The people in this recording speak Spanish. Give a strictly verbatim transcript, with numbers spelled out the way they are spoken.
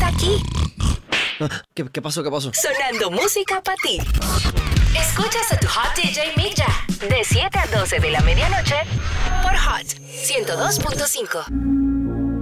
está aquí, ¿Qué, qué pasó? ¿Qué pasó? sonando música para ti. Escuchas a tu Hot D J Mick de siete a doce de la medianoche por Hot ciento dos punto cinco.